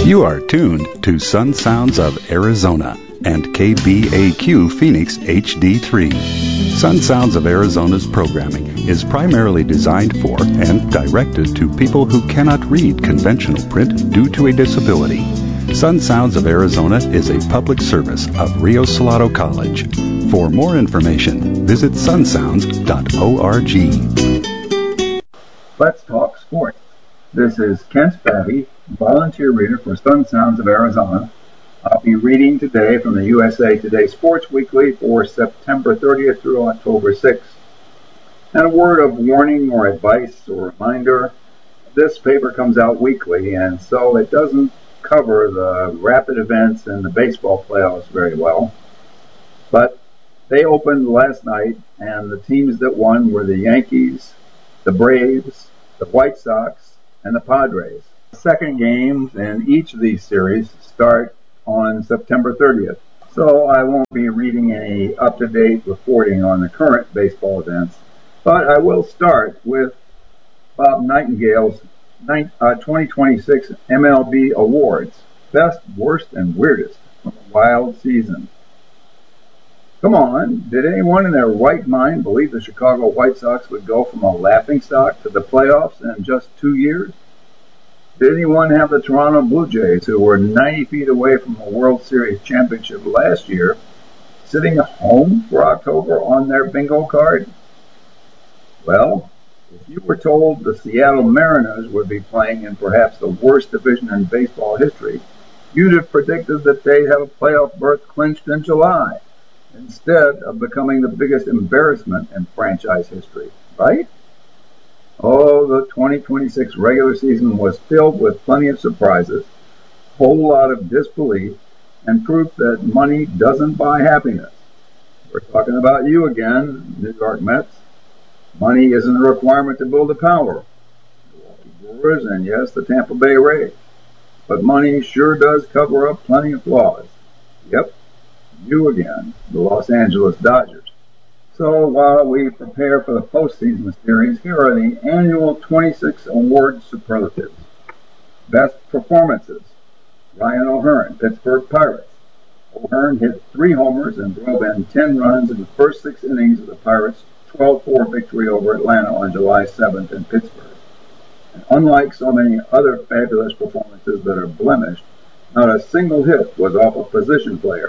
You are tuned to Sun Sounds of Arizona and KBAQ Phoenix HD3. Sun Sounds of Arizona's programming is primarily designed for and directed to people who cannot read conventional print due to a disability. Sun Sounds of Arizona is a public service of Rio Salado College. For more information, visit sunsounds.org. Let's talk sports. This is Kent Spavey, volunteer reader for Sun Sounds of Arizona. I'll be reading today from the USA Today Sports Weekly for September 30th through October 6th. And a word of warning or advice or reminder, this paper comes out weekly, and so it doesn't cover the rapid events in the baseball playoffs very well. But they opened last night, and the teams that won were the Yankees, the Braves, the White Sox, and the Padres. Second games in each of these series start on September 30th. So I won't be reading any up-to-date reporting on the current baseball events, but I will start with Bob Nightingale's 2026 MLB Awards, Best, Worst, and Weirdest from a Wild Season. Come on, did anyone in their right mind believe the Chicago White Sox would go from a laughingstock to the playoffs in just 2 years? Did anyone have the Toronto Blue Jays, who were 90 feet away from a World Series championship last year, sitting home for October on their bingo card? Well, if you were told the Seattle Mariners would be playing in perhaps the worst division in baseball history, you'd have predicted that they'd have a playoff berth clinched in July, instead of becoming the biggest embarrassment in franchise history, right? Oh, the 2026 regular season was filled with plenty of surprises, a whole lot of disbelief, and proof that money doesn't buy happiness. We're talking about you again, New York Mets. Money isn't a requirement to build a power. Milwaukee Brewers and, yes, the Tampa Bay Rays. But money sure does cover up plenty of flaws. Yep. You again, the Los Angeles Dodgers. So while we prepare for the postseason series, here are the annual 26 award superlatives. Best performances: Ryan O'Hearn, Pittsburgh Pirates. O'Hearn hit 3 homers and drove in 10 runs in the first 6 innings of the Pirates' 12-4 victory over Atlanta on July 7th in Pittsburgh. And unlike so many other fabulous performances that are blemished, not a single hit was off a position player.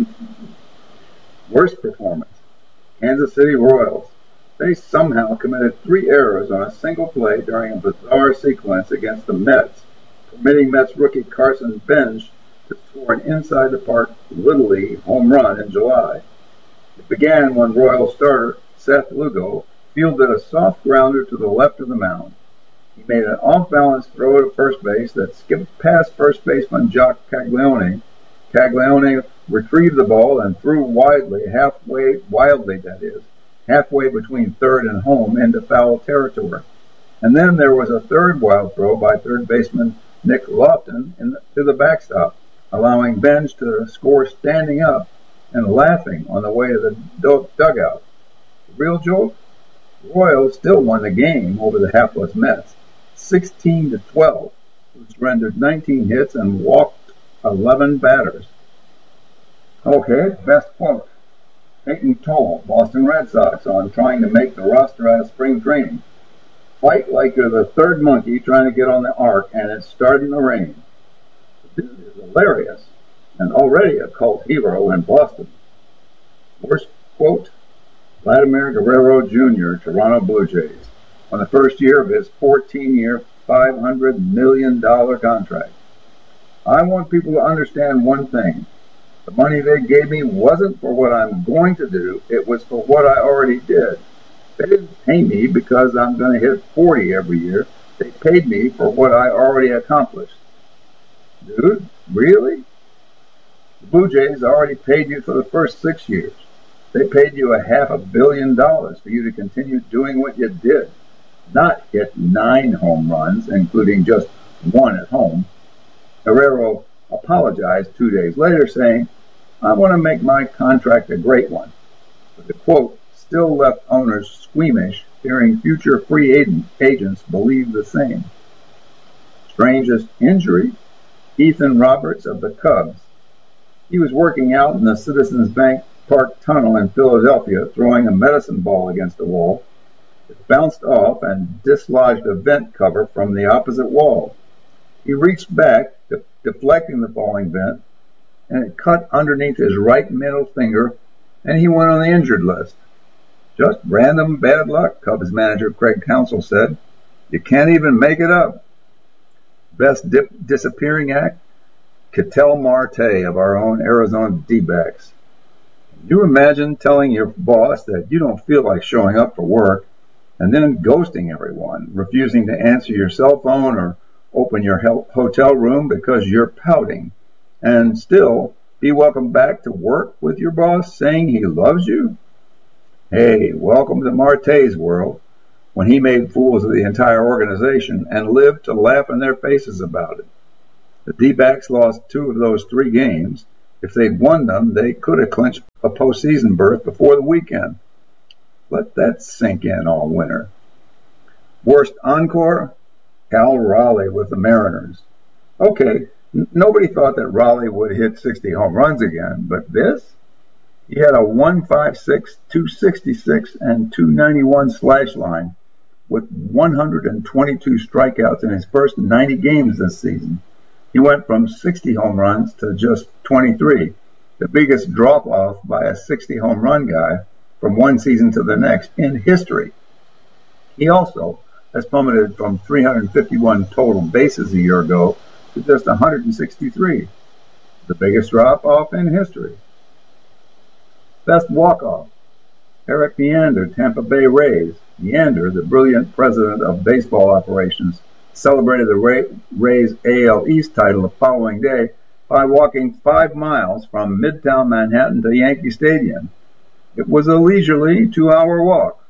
Worst performance: Kansas City Royals. They somehow committed 3 errors on a single play during a bizarre sequence against the Mets, permitting Mets rookie Carson Bench to score an inside-the-park Little League home run in July. It began when Royal starter Seth Lugo fielded a soft grounder to the left of the mound. He made an off-balance throw to first base that skipped past first baseman Jock Caglione. Caglione retrieved the ball and threw halfway between third and home into foul territory. And then there was a third wild throw by third baseman Nick Lofton to the backstop, allowing Bench to score standing up and laughing on the way to the dugout. The real joke? The Royals still won the game over the hapless Mets, 16-12, who surrendered 19 hits and walked 11 batters. Okay, best quote: Peyton Toll, Boston Red Sox, on trying to make the roster out of spring training. Fight like you're the third monkey trying to get on the ark and it's starting to rain. The dude is hilarious and already a cult hero in Boston. Worst quote: Vladimir Guerrero Jr., Toronto Blue Jays, on the first year of his 14-year, $500 million contract. I want people to understand one thing. The money they gave me wasn't for what I'm going to do, it was for what I already did. They didn't pay me because I'm going to hit 40 every year. They paid me for what I already accomplished. Dude, really? The Blue Jays already paid you for the first 6 years. They paid you $500 million for you to continue doing what you did, not hit 9 home runs, including just 1 at home. Guerrero apologized 2 days later, saying, "I want to make my contract a great one." But the quote still left owners squeamish, hearing future free agents believe the same. Strangest injury: Ethan Roberts of the Cubs. He was working out in the Citizens Bank Park tunnel in Philadelphia, throwing a medicine ball against the wall. It bounced off and dislodged a vent cover from the opposite wall. He reached back, deflecting the falling vent, and it cut underneath his right middle finger, and he went on the injured list. Just random bad luck, Cubs manager Craig Counsell said. You can't even make it up. Best disappearing act? Ketel Marte of our own Arizona D-backs. Can you imagine telling your boss that you don't feel like showing up for work and then ghosting everyone, refusing to answer your cell phone or open your hotel room because you're pouting, and still be welcomed back to work with your boss saying he loves you? Hey, welcome to Marte's world, when he made fools of the entire organization and lived to laugh in their faces about it. The D-backs lost 2 of those 3 games. If they'd won them, they could have clinched a postseason berth before the weekend. Let that sink in all winter. Worst encore? Cal Raleigh with the Mariners. Okay, nobody thought that Raleigh would hit 60 home runs again, but this? He had a 156, 266, and 291 slash line with 122 strikeouts in his first 90 games this season. He went from 60 home runs to just 23, the biggest drop-off by a 60 home run guy from one season to the next in history. He also has plummeted from 351 total bases a year ago to just 163, the biggest drop-off in history. Best walk-off? Eric Neander, Tampa Bay Rays. Neander, the brilliant president of baseball operations, celebrated the Rays AL East title the following day by walking 5 miles from Midtown Manhattan to Yankee Stadium. It was a leisurely 2-hour walk.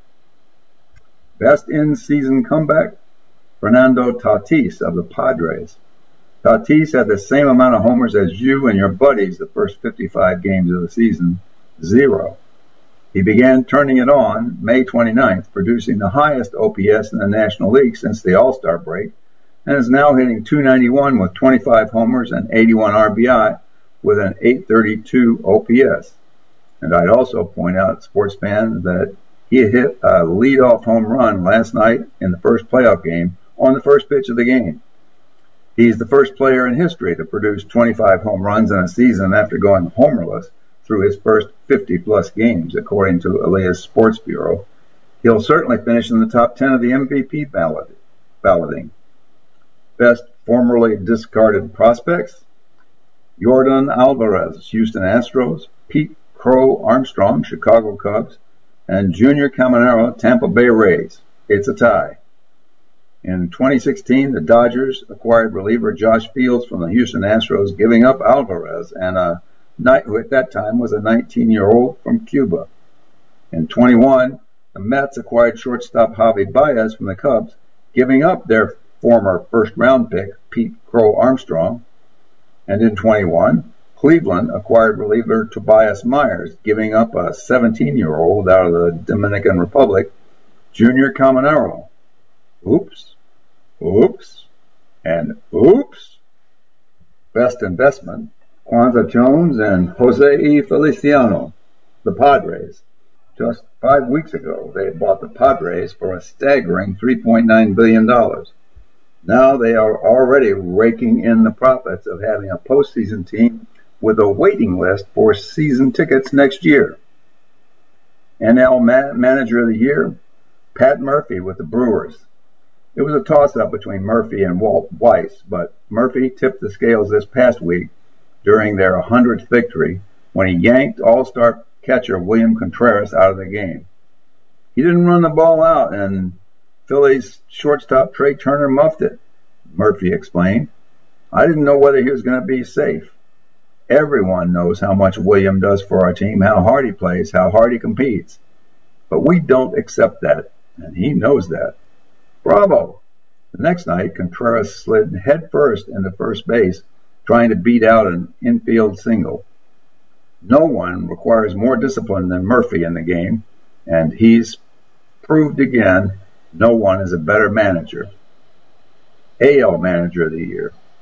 Best in-season comeback? Fernando Tatis of the Padres. Tatis had the same amount of homers as you and your buddies the first 55 games of the season, 0. He began turning it on May 29th, producing the highest OPS in the National League since the All-Star break, and is now hitting .291 with 25 homers and 81 RBI with an .832 OPS. And I'd also point out, sports fans, that he hit a leadoff home run last night in the first playoff game on the first pitch of the game. He's the first player in history to produce 25 home runs in a season after going homerless through his first 50-plus games, according to Elias Sports Bureau. He'll certainly finish in the top 10 of the MVP balloting. Best formerly discarded prospects? Yordan Alvarez, Houston Astros, Pete Crow Armstrong, Chicago Cubs, and Junior Caminero, Tampa Bay Rays. It's a tie. In 2016, the Dodgers acquired reliever Josh Fields from the Houston Astros, giving up Alvarez, and who at that time was a 19-year-old from Cuba. In 21, the Mets acquired shortstop Javi Baez from the Cubs, giving up their former first-round pick, Pete Crow Armstrong. And in 21, Cleveland acquired reliever Tobias Myers, giving up a 17-year-old out of the Dominican Republic, Junior Caminero. Oops, oops, and oops. Best investment? Kwanzaa Jones and Jose E. Feliciano, the Padres. Just 5 weeks ago, they bought the Padres for a staggering $3.9 billion. Now they are already raking in the profits of having a postseason team with a waiting list for season tickets next year. NL Manager of the Year? Pat Murphy with the Brewers. It was a toss-up between Murphy and Walt Weiss, but Murphy tipped the scales this past week during their 100th victory when he yanked all-star catcher William Contreras out of the game. He didn't run the ball out, and Phillies shortstop Trey Turner muffed it, Murphy explained. I didn't know whether he was going to be safe. Everyone knows how much William does for our team, how hard he plays, how hard he competes. But we don't accept that, and he knows that. Bravo! The next night, Contreras slid headfirst into first base, trying to beat out an infield single. No one requires more discipline than Murphy in the game, and he's proved again no one is a better manager. AL Manager of the Year.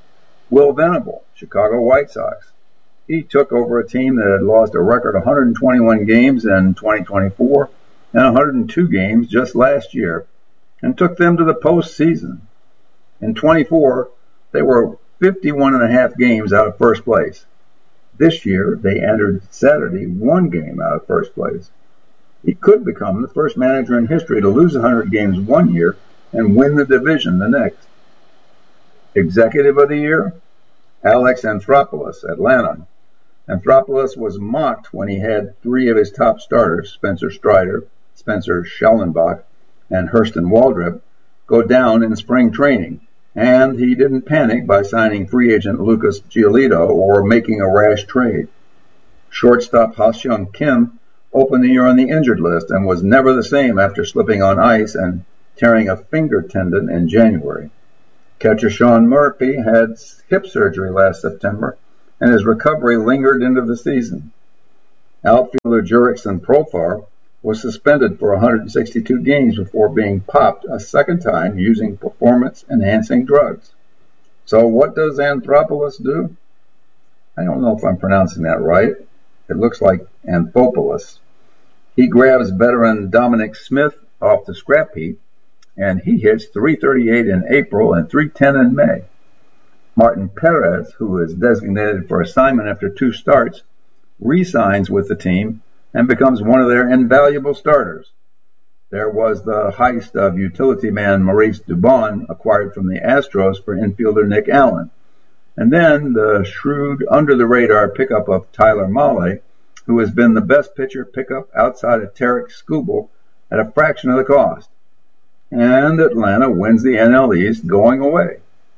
Will Venable, Chicago White Sox. He took over a team that had lost a record 121 games in 2024 and 102 games just last year, and took them to the postseason. In 24, they were 51.5 games out of first place. This year, they entered Saturday 1 game out of first place. He could become the first manager in history to lose 100 games one year and win the division the next. Executive of the Year, Alex Anthopoulos, Atlanta. Anthopoulos was mocked when he had 3 of his top starters, Spencer Strider, Spencer Schellenbach, and Hurston Waldrep, go down in spring training, and he didn't panic by signing free agent Lucas Giolito or making a rash trade. Shortstop Ha-Seong Kim opened the year on the injured list and was never the same after slipping on ice and tearing a finger tendon in January. Catcher Sean Murphy had hip surgery last September, and his recovery lingered into the season. Outfielder Jurickson Profar was suspended for 162 games before being popped a second time using performance-enhancing drugs. So what does Anthopoulos do? I don't know if I'm pronouncing that right. It looks like Anthopoulos. He grabs veteran Dominic Smith off the scrap heap, and he hits .338 in April and .310 in May. Martin Perez, who is designated for assignment after 2 starts, re-signs with the team and becomes one of their invaluable starters. There was the heist of utility man Maurice Dubon, acquired from the Astros for infielder Nick Allen. And then the shrewd, under-the-radar pickup of Tyler Mahle, who has been the best pitcher pickup outside of Tarek Skubal at a fraction of the cost. And Atlanta wins the NL East going away.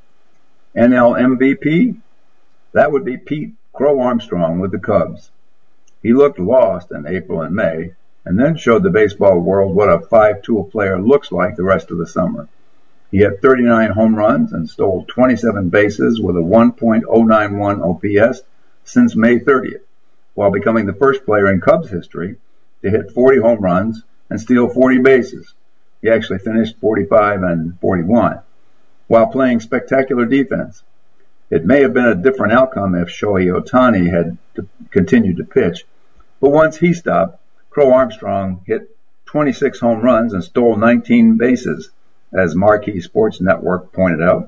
NL MVP? That would be Pete Crow Armstrong with the Cubs. He looked lost in April and May, and then showed the baseball world what a 5-tool player looks like the rest of the summer. He had 39 home runs and stole 27 bases with a 1.091 OPS since May 30th, while becoming the first player in Cubs history to hit 40 home runs and steal 40 bases. He actually finished 45 and 41, while playing spectacular defense. It may have been a different outcome if Shohei Ohtani had continued to pitch, but once he stopped, Crow Armstrong hit 26 home runs and stole 19 bases, as Marquee Sports Network pointed out.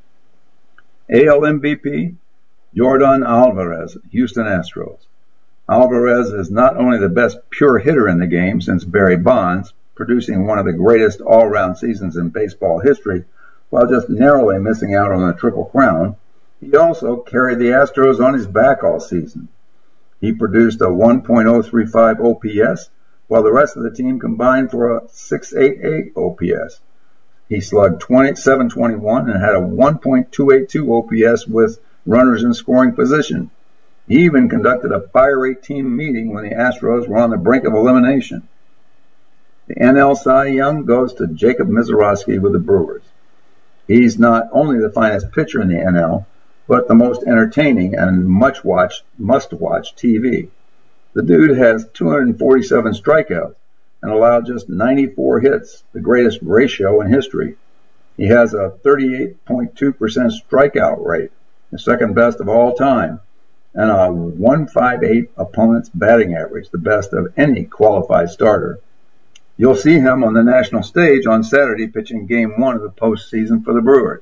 AL MVP, Yordan Alvarez, Houston Astros. Alvarez is not only the best pure hitter in the game since Barry Bonds, producing one of the greatest all-round seasons in baseball history, while just narrowly missing out on a Triple Crown, he also carried the Astros on his back all season. He produced a 1.035 OPS, while the rest of the team combined for a 688 OPS. He slugged .721 and had a 1.282 OPS with runners in scoring position. He even conducted a fiery team meeting when the Astros were on the brink of elimination. The NL Cy Young goes to Jacob Misiorowski with the Brewers. He's not only the finest pitcher in the NL, but the most entertaining and must-watch TV. The dude has 247 strikeouts and allowed just 94 hits, the greatest ratio in history. He has a 38.2% strikeout rate, the second best of all time, and a 158 opponent's batting average, the best of any qualified starter. You'll see him on the national stage on Saturday pitching Game 1 of the postseason for the Brewers.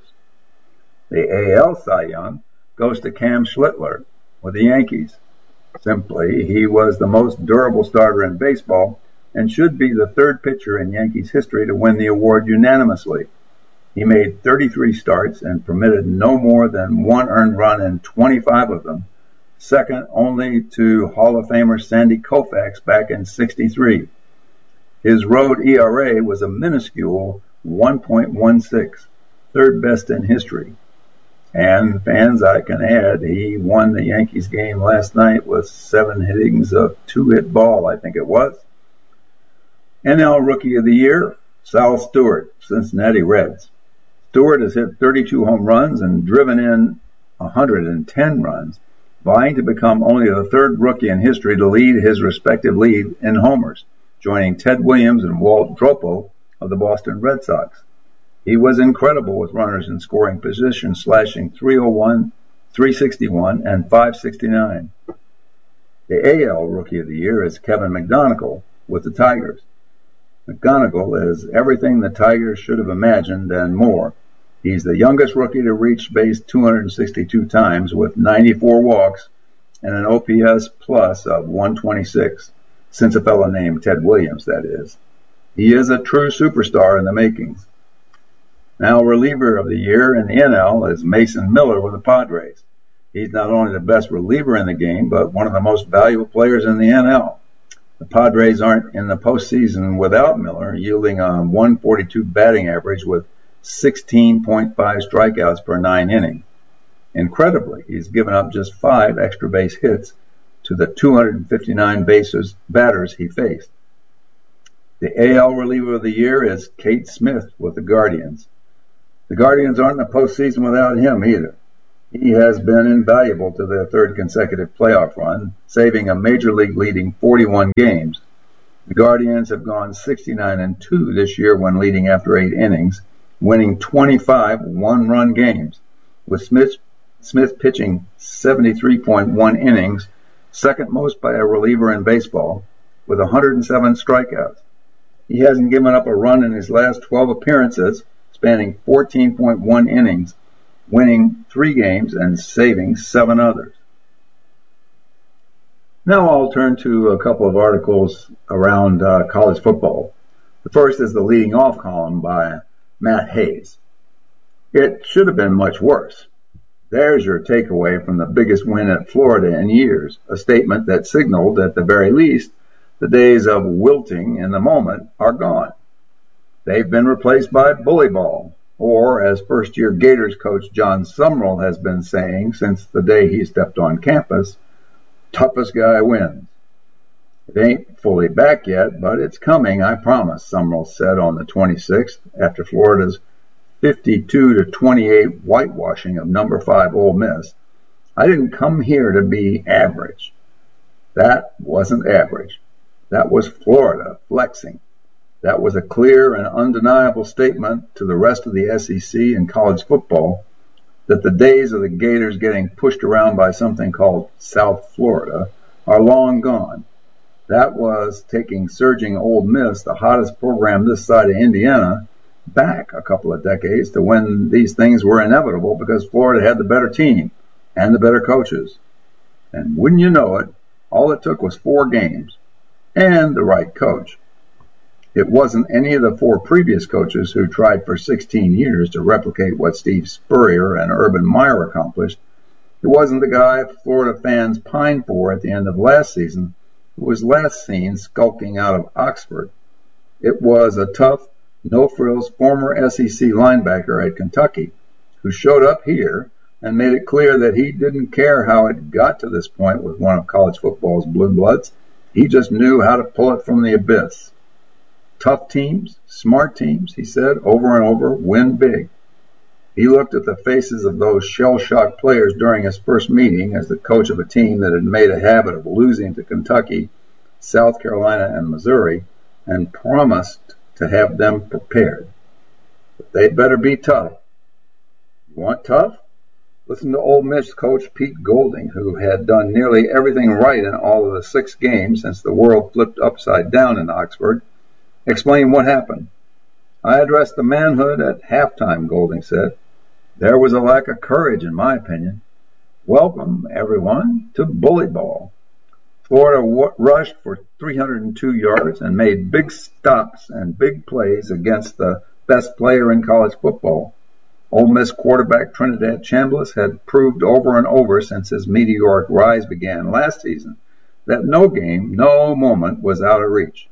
The AL Cy Young goes to Cam Schlittler with the Yankees. Simply, he was the most durable starter in baseball and should be the third pitcher in Yankees history to win the award unanimously. He made 33 starts and permitted no more than 1 earned run in 25 of them, second only to Hall of Famer Sandy Koufax back in '63. His road ERA was a minuscule 1.16, third best in history. And fans, I can add, he won the Yankees game last night with 7 hittings of 2-hit ball, I think it was. NL Rookie of the Year, Sal Stewart, Cincinnati Reds. Stewart has hit 32 home runs and driven in 110 runs, vying to become only the third rookie in history to lead his respective league in homers, joining Ted Williams and Walt Dropo of the Boston Red Sox. He was incredible with runners in scoring position, slashing .301 .361, and .569. The AL Rookie of the Year is Kevin McGonigal with the Tigers. McGonigal is everything the Tigers should have imagined and more. He's the youngest rookie to reach base 262 times with 94 walks and an OPS plus of 126, since a fellow named Ted Williams, that is. He is a true superstar in the makings. Now, reliever of the year in the NL is Mason Miller with the Padres. He's not only the best reliever in the game, but one of the most valuable players in the NL. The Padres aren't in the postseason without Miller, yielding a 142 batting average with 16.5 strikeouts per 9 innings. Incredibly, he's given up just 5 extra base hits to the 259 batters he faced. The AL reliever of the year is Kate Smith with the Guardians. The Guardians aren't in the postseason without him either. He has been invaluable to their third consecutive playoff run, saving a major league leading 41 games. The Guardians have gone 69-2 this year when leading after 8 innings, winning 25 one-run games, with Smith pitching 73.1 innings, second most by a reliever in baseball, with 107 strikeouts. He hasn't given up a run in his last 12 appearances, spanning 14.1 innings, winning 3 games and saving 7 others. Now I'll turn to a couple of articles around college football. The first is the leading off column by Matt Hayes. It should have been much worse. There's your takeaway from the biggest win at Florida in years, a statement that signaled, at the very least, the days of wilting in the moment are gone. They've been replaced by bully ball, or as first-year Gators coach John Sumrall has been saying since the day he stepped on campus, toughest guy wins. It ain't fully back yet, but it's coming, I promise, Sumrall said on the 26th after Florida's 52-28 whitewashing of number 5 Ole Miss. I didn't come here to be average. That wasn't average. That was Florida flexing. That was a clear and undeniable statement to the rest of the SEC and college football that the days of the Gators getting pushed around by something called South Florida are long gone. That was taking surging Ole Miss, the hottest program this side of Indiana, back a couple of decades to when these things were inevitable because Florida had the better team and the better coaches. And wouldn't you know it, all it took was 4 games and the right coach. It wasn't any of the 4 previous coaches who tried for 16 years to replicate what Steve Spurrier and Urban Meyer accomplished. It wasn't the guy Florida fans pined for at the end of last season who was last seen skulking out of Oxford. It was a tough, no-frills former SEC linebacker at Kentucky who showed up here and made it clear that he didn't care how it got to this point with one of college football's blue bloods. He just knew how to pull it from the abyss. Tough teams, smart teams, he said over and over, win big. He looked at the faces of those shell-shocked players during his first meeting as the coach of a team that had made a habit of losing to Kentucky, South Carolina, and Missouri, and promised to have them prepared. But they'd better be tough. You want tough? Listen to Ole Miss coach Pete Golding, who had done nearly everything right in all of the 6 games since the world flipped upside down in Oxford. Explain what happened. I addressed the manhood at halftime, Golding said. There was a lack of courage, in my opinion. Welcome, everyone, to bully ball. Florida rushed for 302 yards and made big stops and big plays against the best player in college football. Ole Miss quarterback Trinidad Chambliss had proved over and over since his meteoric rise began last season that no game, no moment was out of reach.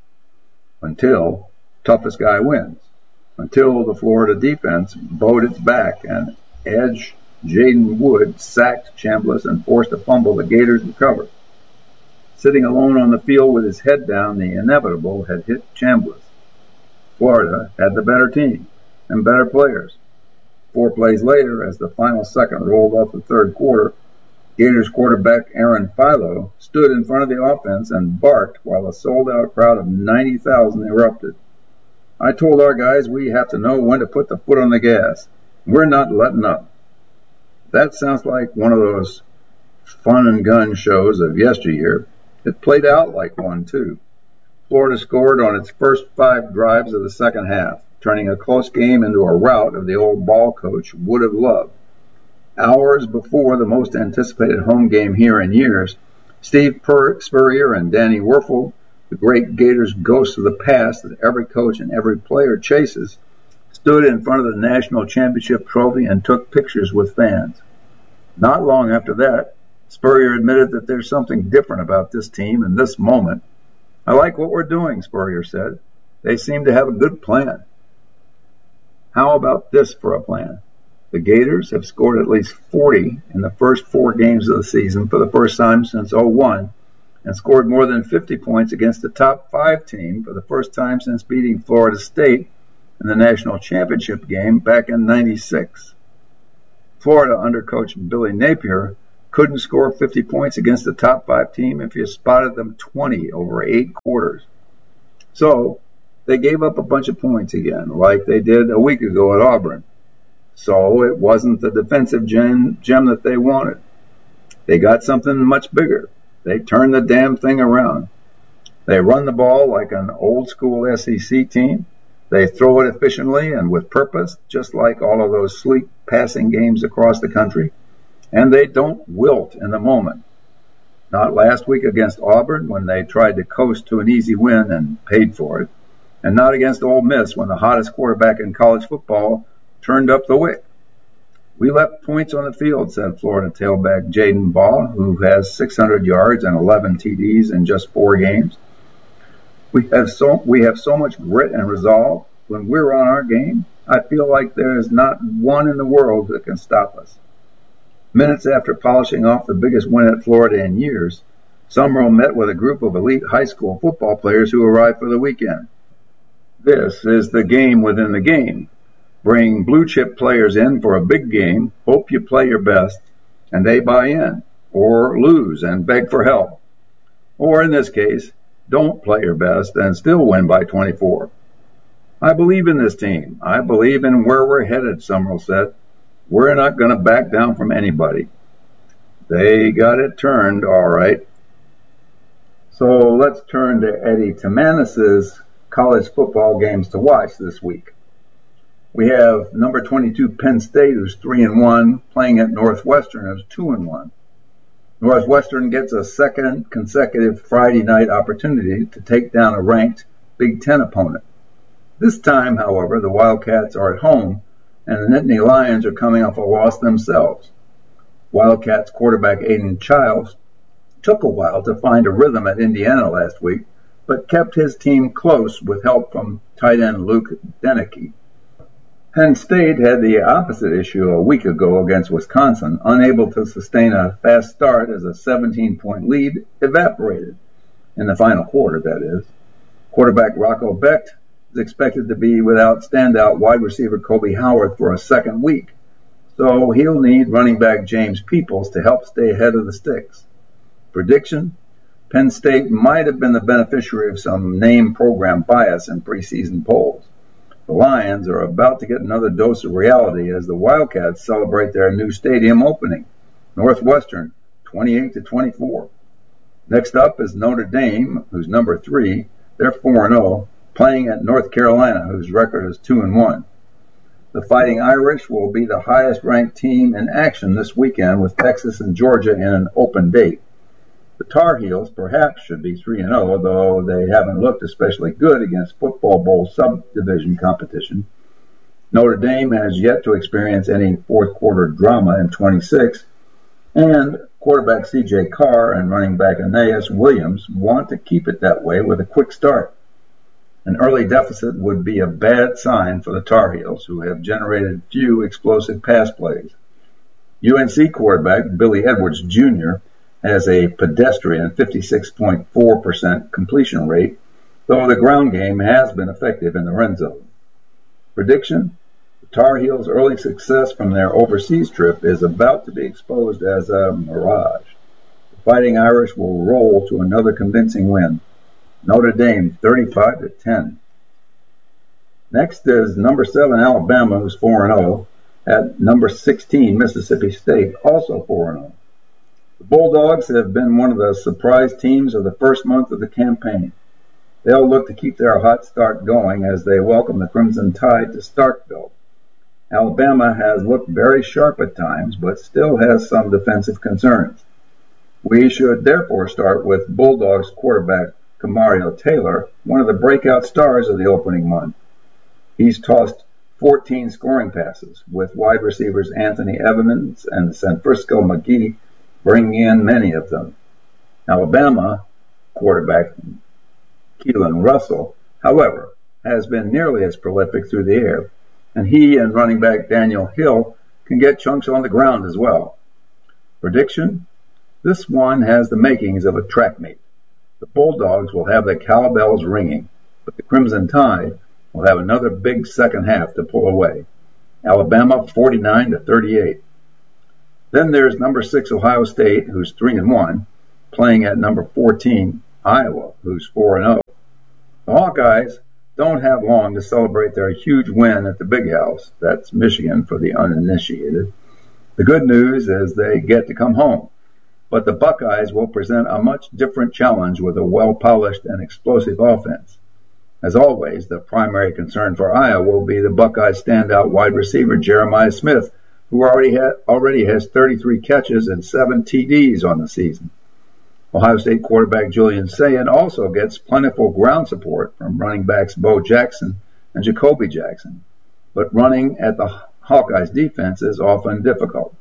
Until toughest guy wins. Until the Florida defense bowed its back and edge Jaden Wood sacked Chambliss and forced a fumble the Gators recovered. Sitting alone on the field with his head down, the inevitable had hit Chambliss. Florida had the better team and better players. 4 plays later, as the final second rolled off the third quarter, Gators quarterback Aaron Philo stood in front of the offense and barked while a sold-out crowd of 90,000 erupted. I told our guys we have to know when to put the foot on the gas. We're not letting up. That sounds like one of those fun and gun shows of yesteryear. It played out like one, too. Florida scored on its first 5 drives of the second half, turning a close game into a rout of the old ball coach would have loved. Hours before the most anticipated home game here in years, Steve Spurrier and Danny Werfel, the great Gators ghosts of the past that every coach and every player chases, stood in front of the national championship trophy and took pictures with fans. Not long after that, Spurrier admitted that there's something different about this team in this moment. I like what we're doing, Spurrier said. They seem to have a good plan. How about this for a plan? The Gators have scored at least 40 in the first 4 games of the season for the first time since '01, and scored more than 50 points against the top 5 team for the first time since beating Florida State in the national championship game back in '96. Florida under coach Billy Napier couldn't score 50 points against the top 5 team if you spotted them 20 over 8 quarters. So they gave up a bunch of points again, like they did a week ago at Auburn. So it wasn't the defensive gem that they wanted. They got something much bigger. They turned the damn thing around. They run the ball like an old school SEC team. They throw it efficiently and with purpose, just like all of those sleek passing games across the country. And they don't wilt in the moment. Not last week against Auburn when they tried to coast to an easy win and paid for it. And not against Ole Miss when the hottest quarterback in college football turned up the wick. We left points on the field, said Florida tailback Jaden Baugh, who has 600 yards and 11 TDs in just 4 games. We have so much grit and resolve. When we're on our game, I feel like there is not one in the world that can stop us. Minutes after polishing off the biggest win at Florida in years, Summerall met with a group of elite high school football players who arrived for the weekend. This is the game within the game. Bring blue chip players in for a big game, hope you play your best, and they buy in, or lose and beg for help. Or in this case, don't play your best and still win by 24. I believe in this team. I believe in where we're headed, Summerall said. We're not going to back down from anybody. They got it turned, all right. So let's turn to Eddie Timanus's college football games to watch this week. We have number 22 Penn State, who's 3-1, playing at Northwestern, who's 2-1. Northwestern gets a second consecutive Friday night opportunity to take down a ranked Big Ten opponent. This time, however, the Wildcats are at home, and the Nittany Lions are coming off a loss themselves. Wildcats quarterback Aiden Childs took a while to find a rhythm at Indiana last week, but kept his team close with help from tight end Luke Deneke. Penn State had the opposite issue a week ago against Wisconsin, unable to sustain a fast start as a 17-point lead evaporated in the final quarter, that is. Quarterback Rocco Becht is expected to be without standout wide receiver Kobe Howard for a second week, so he'll need running back James Peoples to help stay ahead of the sticks. Prediction: Penn State might have been the beneficiary of some name program bias in preseason polls. The Lions are about to get another dose of reality as the Wildcats celebrate their new stadium opening. Northwestern, 28-24. Next up is Notre Dame, who's number 3. They're 4-0, playing at North Carolina, whose record is 2-1. The Fighting Irish will be the highest-ranked team in action this weekend with Texas and Georgia in an open date. The Tar Heels perhaps should be 3-0, though they haven't looked especially good against Football Bowl subdivision competition. Notre Dame has yet to experience any fourth-quarter drama in 26, and quarterback C.J. Carr and running back Aeneas Williams want to keep it that way with a quick start. An early deficit would be a bad sign for the Tar Heels, who have generated few explosive pass plays. UNC quarterback Billy Edwards Jr. has a pedestrian 56.4% completion rate, though the ground game has been effective in the red zone. Prediction: the Tar Heels' early success from their overseas trip is about to be exposed as a mirage. The Fighting Irish will roll to another convincing win. Notre Dame 35-10. Next is number 7 Alabama, who's 4-0, at number 16, Mississippi State, also 4-0. The Bulldogs have been one of the surprise teams of the first month of the campaign. They'll look to keep their hot start going as they welcome the Crimson Tide to Starkville. Alabama has looked very sharp at times, but still has some defensive concerns. We should therefore start with Bulldogs quarterback Kamario Taylor, one of the breakout stars of the opening month. He's tossed 14 scoring passes, with wide receivers Anthony Evans and Sanfrisco McGee bringing in many of them. Alabama quarterback Keelan Russell, however, has been nearly as prolific through the air, and he and running back Daniel Hill can get chunks on the ground as well. Prediction? This one has the makings of a track meet. The Bulldogs will have the cowbells ringing, but the Crimson Tide will have another big second half to pull away. Alabama 49-38. Then there's number 6 Ohio State, who's 3-1, playing at number 14 Iowa, who's 4-0. The Hawkeyes don't have long to celebrate their huge win at the Big House. That's Michigan for the uninitiated. The good news is they get to come home, but the Buckeyes will present a much different challenge with a well-polished and explosive offense. As always, the primary concern for Iowa will be the Buckeyes' standout wide receiver Jeremiah Smith, who already has 33 catches and 7 TDs on the season. Ohio State quarterback Julian Sayin also gets plentiful ground support from running backs Bo Jackson and Jacoby Jackson, but running at the Hawkeyes' defense is often difficult.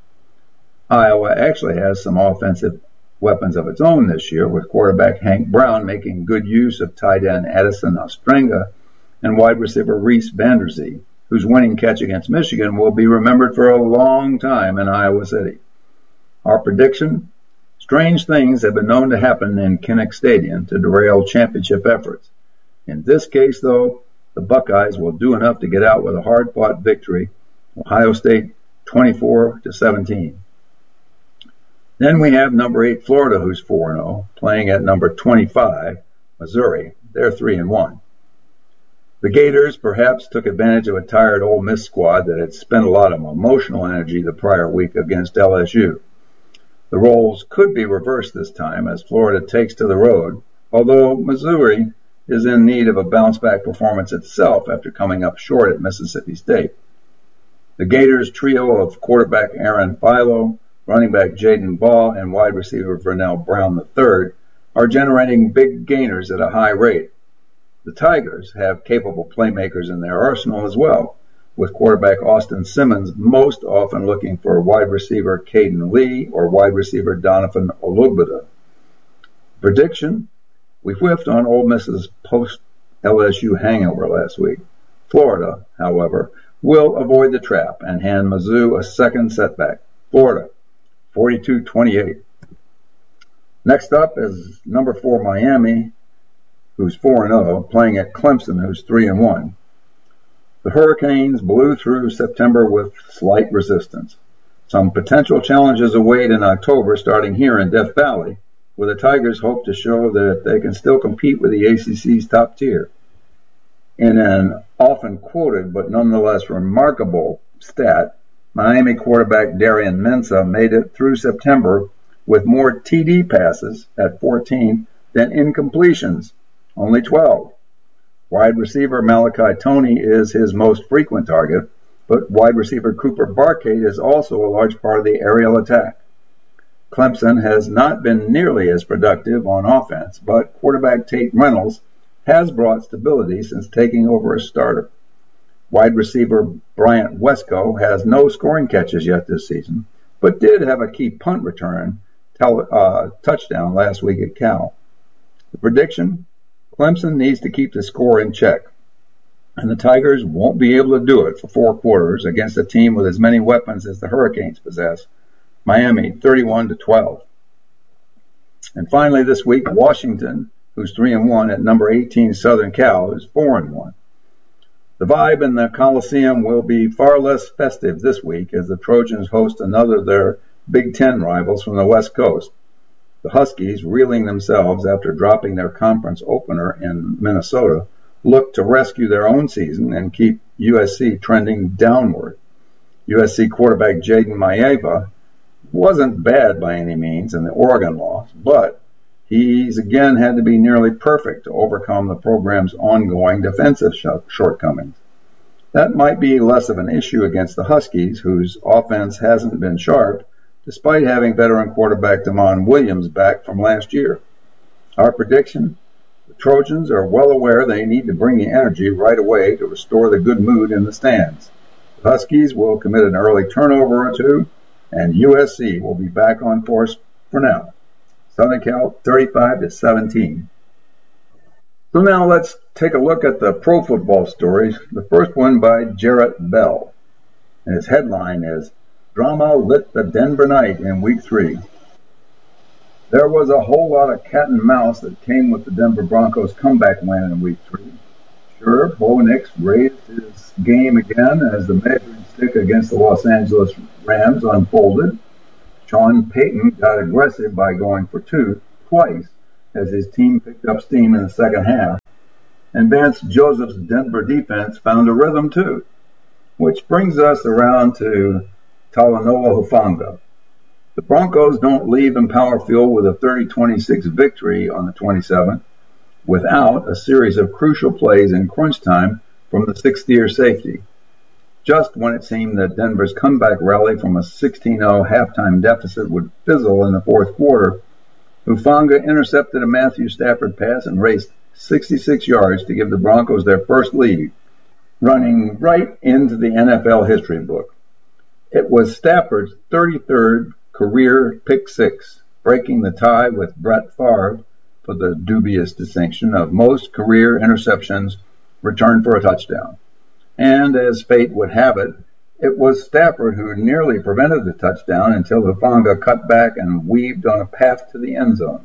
Iowa actually has some offensive weapons of its own this year, with quarterback Hank Brown making good use of tight end Addison Ostrenga and wide receiver Reese Vanderzee, whose winning catch against Michigan will be remembered for a long time in Iowa City. Our prediction? Strange things have been known to happen in Kinnick Stadium to derail championship efforts. In this case, though, the Buckeyes will do enough to get out with a hard-fought victory. Ohio State 24-17. Then we have number 8 Florida, who's 4-0, playing at number 25 Missouri. They're 3-1. The Gators perhaps took advantage of a tired Ole Miss squad that had spent a lot of emotional energy the prior week against LSU. The roles could be reversed this time as Florida takes to the road, although Missouri is in need of a bounce-back performance itself after coming up short at Mississippi State. The Gators' trio of quarterback Aaron Philo, running back Jaden Ball, and wide receiver Vernell Brown III are generating big gainers at a high rate. The Tigers have capable playmakers in their arsenal as well, with quarterback Austin Simmons most often looking for wide receiver Caden Lee or wide receiver Donovan Olugbada. Prediction? We whiffed on Ole Miss's post-LSU hangover last week. Florida, however, will avoid the trap and hand Mizzou a second setback. Florida, 42-28. Next up is number 4 Miami, who's 4-0, playing at Clemson, who's 3-1. The Hurricanes blew through September with slight resistance. Some potential challenges await in October, starting here in Death Valley, where the Tigers hope to show that they can still compete with the ACC's top tier. In an often quoted but nonetheless remarkable stat, Miami quarterback Darian Mensah made it through September with more TD passes at 14 than incompletions, only 12. Wide receiver Malachi Toney is his most frequent target, but wide receiver Cooper Barcade is also a large part of the aerial attack. Clemson has not been nearly as productive on offense, but quarterback Tate Reynolds has brought stability since taking over as starter. Wide receiver Bryant Wesco has no scoring catches yet this season, but did have a key punt return touchdown last week at Cal. The prediction? Clemson needs to keep the score in check, and the Tigers won't be able to do it for 4 quarters against a team with as many weapons as the Hurricanes possess. Miami 31-12. And finally this week, Washington, who's 3-1 at number 18 Southern Cal, is 4-1. The vibe in the Coliseum will be far less festive this week as the Trojans host another of their Big Ten rivals from the West Coast. The Huskies, reeling themselves after dropping their conference opener in Minnesota, look to rescue their own season and keep USC trending downward. USC quarterback Jaden Maeva wasn't bad by any means in the Oregon loss, but he's again had to be nearly perfect to overcome the program's ongoing defensive shortcomings. That might be less of an issue against the Huskies, whose offense hasn't been sharp, despite having veteran quarterback Damon Williams back from last year. Our prediction? The Trojans are well aware they need to bring the energy right away to restore the good mood in the stands. The Huskies will commit an early turnover or two, and USC will be back on course for now. Southern Cal 35-17. So now let's take a look at the pro football stories. The first one by Jarrett Bell. And his headline is, Drama Lit the Denver Night in Week 3. There was a whole lot of cat and mouse that came with the Denver Broncos comeback win in Week 3. Sure, Bo Nix raised his game again as the measuring stick against the Los Angeles Rams unfolded. Sean Payton got aggressive by going for two twice as his team picked up steam in the second half. And Vance Joseph's Denver defense found a rhythm too. Which brings us around to Talanoa Hufanga. The Broncos don't leave Empower Field with a 30-26 victory on the 27th without a series of crucial plays in crunch time from the sixth-year safety. Just when it seemed that Denver's comeback rally from a 16-0 halftime deficit would fizzle in the fourth quarter, Hufanga intercepted a Matthew Stafford pass and raced 66 yards to give the Broncos their first lead, running right into the NFL history book. It was Stafford's 33rd career pick six, breaking the tie with Brett Favre for the dubious distinction of most career interceptions returned for a touchdown. And as fate would have it, it was Stafford who nearly prevented the touchdown until Hufanga cut back and weaved on a path to the end zone.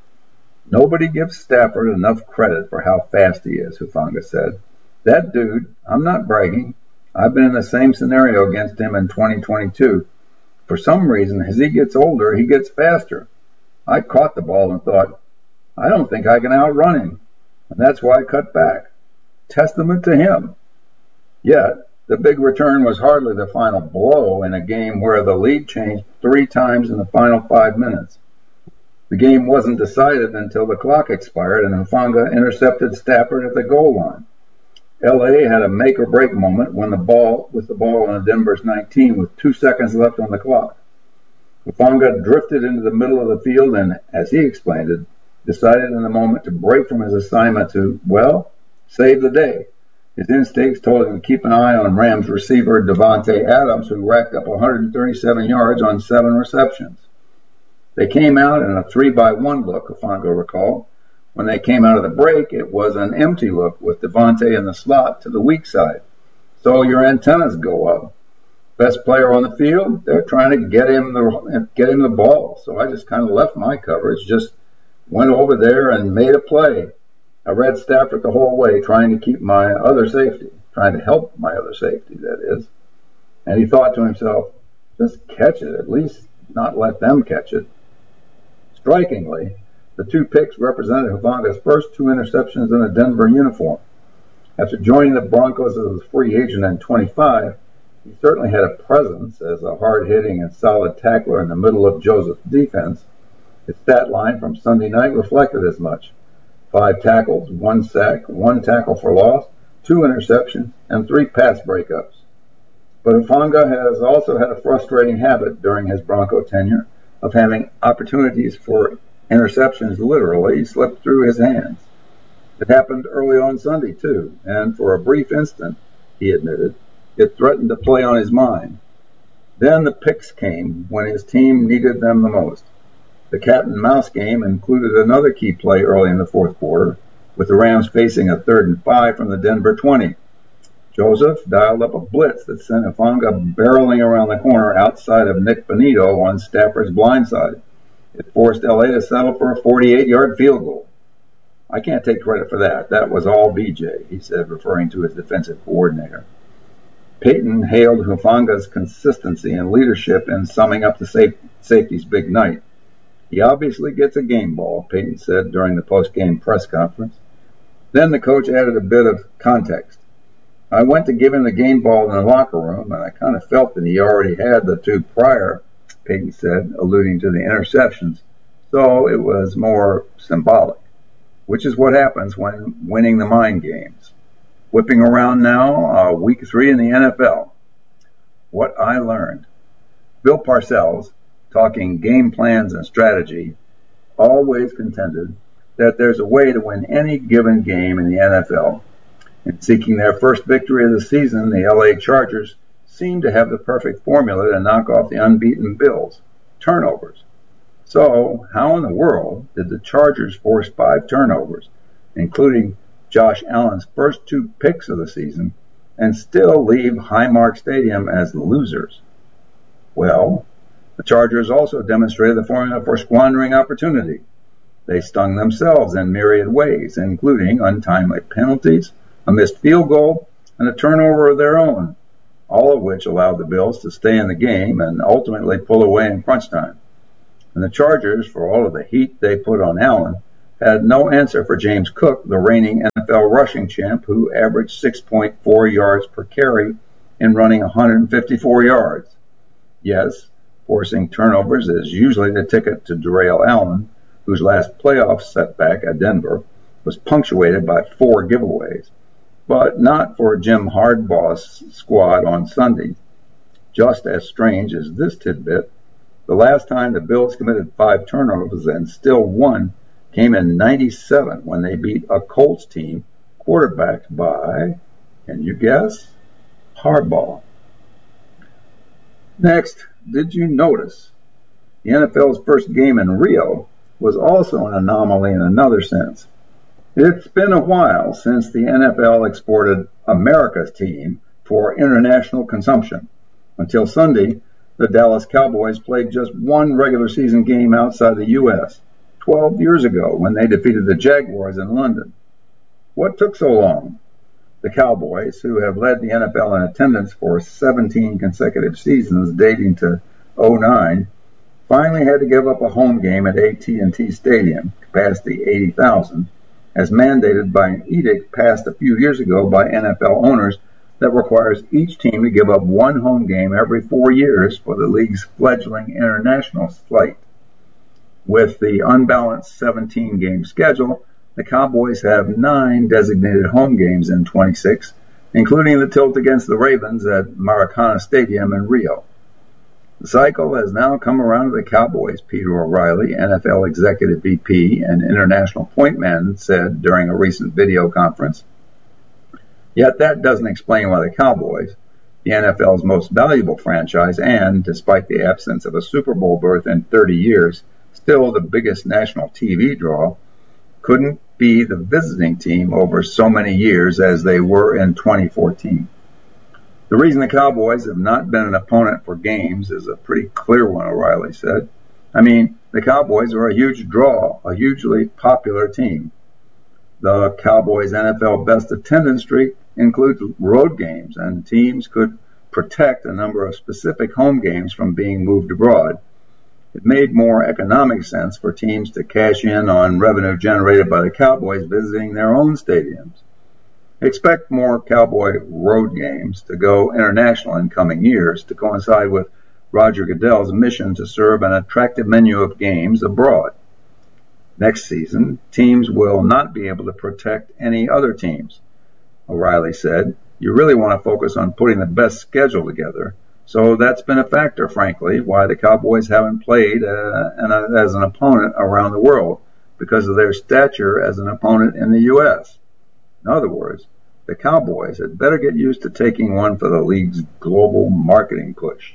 Nobody gives Stafford enough credit for how fast he is, Hufanga said. That dude, I'm not bragging, I've been in the same scenario against him in 2022. For some reason, as he gets older, he gets faster. I caught the ball and thought, I don't think I can outrun him. And that's why I cut back. Testament to him. Yet, the big return was hardly the final blow in a game where the lead changed 3 times in the final 5 minutes. The game wasn't decided until the clock expired and Hufanga intercepted Stafford at the goal line. LA had a make-or-break moment with the ball on Denver's 19 with 2 seconds left on the clock. Hufanga drifted into the middle of the field and, as he explained it, decided in the moment to break from his assignment to, well, save the day. His instincts told him to keep an eye on Rams receiver Davante Adams, who racked up 137 yards on 7 receptions. They came out in a 3-by-1 look, Hufanga recalled. When they came out of the break, it was an empty look with Davante in the slot to the weak side. So your antennas go up. Best player on the field, they're trying to get him the ball. So I just kind of left my coverage, just went over there and made a play. I read Stafford the whole way, trying to keep my other safety, trying to help my other safety, that is. And he thought to himself, just catch it, at least not let them catch it. Strikingly, the 2 picks represented Hufanga's first 2 interceptions in a Denver uniform. After joining the Broncos as a free agent in 25, he certainly had a presence as a hard-hitting and solid tackler in the middle of Joseph's defense. His stat line from Sunday night reflected as much. 5 tackles, 1 sack, 1 tackle for loss, 2 interceptions, and 3 pass breakups. But Hufanga has also had a frustrating habit during his Bronco tenure of having opportunities for interceptions literally slipped through his hands. It happened early on Sunday, too, and for a brief instant, he admitted, it threatened to play on his mind. Then the picks came when his team needed them the most. The cat and mouse game included another key play early in the fourth quarter, with the Rams facing a 3rd and 5 from the Denver 20. Joseph dialed up a blitz that sent Hufanga barreling around the corner outside of Nick Benito on Stafford's blind side. It forced LA to settle for a 48-yard field goal. I can't take credit for that. That was all BJ, he said, referring to his defensive coordinator. Payton hailed Hufanga's consistency and leadership in summing up the safety's big night. He obviously gets a game ball, Payton said during the post-game press conference. Then the coach added a bit of context. I went to give him the game ball in the locker room, and I kind of felt that he already had the two prior, Peyton said, alluding to the interceptions, so it was more symbolic, which is what happens when winning the mind games. Whipping around now, week 3 in the NFL. What I learned. Bill Parcells, talking game plans and strategy, always contended that there's a way to win any given game in the NFL. In seeking their first victory of the season, the LA Chargers seemed to have the perfect formula to knock off the unbeaten Bills: turnovers. So, how in the world did the Chargers force 5 turnovers, including Josh Allen's first 2 picks of the season, and still leave Highmark Stadium as losers? Well, the Chargers also demonstrated the formula for squandering opportunity. They stung themselves in myriad ways, including untimely penalties, a missed field goal, and a turnover of their own, all of which allowed the Bills to stay in the game and ultimately pull away in crunch time. And the Chargers, for all of the heat they put on Allen, had no answer for James Cook, the reigning NFL rushing champ, who averaged 6.4 yards per carry in running 154 yards. Yes, forcing turnovers is usually the ticket to derail Allen, whose last playoff setback at Denver was punctuated by 4 giveaways. But not for Jim Harbaugh's squad on Sunday. Just as strange as this tidbit, the last time the Bills committed 5 turnovers and still won came in '97 when they beat a Colts team quarterbacked by, can you guess? Harbaugh. Next, did you notice the NFL's first game in Rio was also an anomaly in another sense? It's been a while since the NFL exported America's team for international consumption. Until Sunday, the Dallas Cowboys played just 1 regular season game outside the U.S., 12 years ago when they defeated the Jaguars in London. What took so long? The Cowboys, who have led the NFL in attendance for 17 consecutive seasons dating to '09, finally had to give up a home game at AT&T Stadium, capacity 80,000, as mandated by an edict passed a few years ago by NFL owners that requires each team to give up 1 home game every 4 years for the league's fledgling international slate. With the unbalanced 17-game schedule, the Cowboys have 9 designated home games in 26, including the tilt against the Ravens at Maracana Stadium in Rio. The cycle has now come around to the Cowboys, Peter O'Reilly, NFL Executive VP and International Point Man, said during a recent video conference. Yet that doesn't explain why the Cowboys, the NFL's most valuable franchise and, despite the absence of a Super Bowl berth in 30 years, still the biggest national TV draw, couldn't be the visiting team over so many years as they were in 2014. The reason the Cowboys have not been an opponent for games is a pretty clear one, O'Reilly said. I mean, the Cowboys are a huge draw, a hugely popular team. The Cowboys' NFL best attendance streak includes road games, and teams could protect a number of specific home games from being moved abroad. It made more economic sense for teams to cash in on revenue generated by the Cowboys visiting their own stadiums. Expect more Cowboy road games to go international in coming years to coincide with Roger Goodell's mission to serve an attractive menu of games abroad. Next season, teams will not be able to protect any other teams. O'Reilly said, you really want to focus on putting the best schedule together. So that's been a factor, frankly, why the Cowboys haven't played as an opponent around the world, because of their stature as an opponent in the U.S. In other words, the Cowboys had better get used to taking one for the league's global marketing push.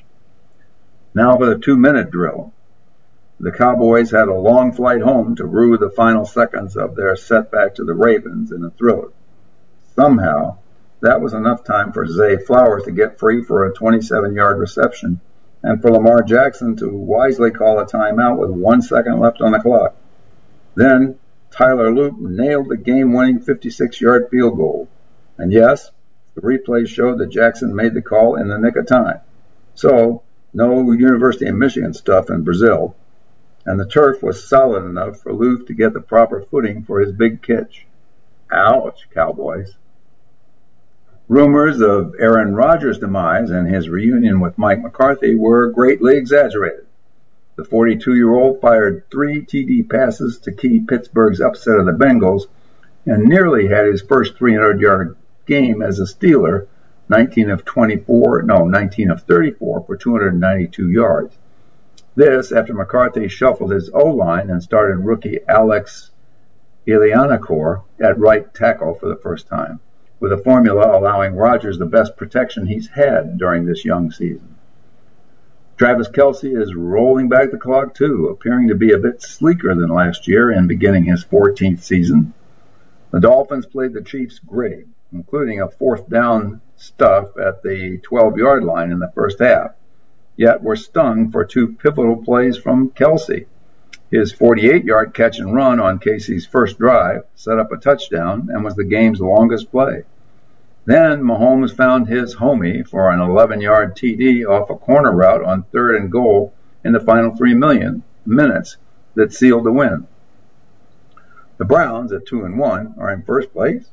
Now for the 2-minute drill. The Cowboys had a long flight home to rue the final seconds of their setback to the Ravens in a thriller. Somehow, that was enough time for Zay Flowers to get free for a 27-yard reception and for Lamar Jackson to wisely call a timeout with 1 second left on the clock. Then, Tyler Loop nailed the game-winning 56-yard field goal. And yes, the replay showed that Jackson made the call in the nick of time. So, no University of Michigan stuff in Brazil. And the turf was solid enough for Loop to get the proper footing for his big catch. Ouch, Cowboys. Rumors of Aaron Rodgers' demise and his reunion with Mike McCarthy were greatly exaggerated. The 42-year-old fired 3 TD passes to key Pittsburgh's upset of the Bengals and nearly had his first 300-yard game as a Steeler, 19 of 34 for 292 yards. This after McCarthy shuffled his O-line and started rookie Alex Ilianakor at right tackle for the first time, with a formula allowing Rodgers the best protection he's had during this young season. Travis Kelce is rolling back the clock too, appearing to be a bit sleeker than last year and beginning his 14th season. The Dolphins played the Chiefs great, including a 4th down stuff at the 12-yard line in the first half, yet were stung for 2 pivotal plays from Kelce. His 48-yard catch and run on Casey's first drive set up a touchdown and was the game's longest play. Then Mahomes found his homie for an 11-yard TD off a corner route on 3rd and goal in the final 3 minutes that sealed the win. The Browns, at 2-1, are in first place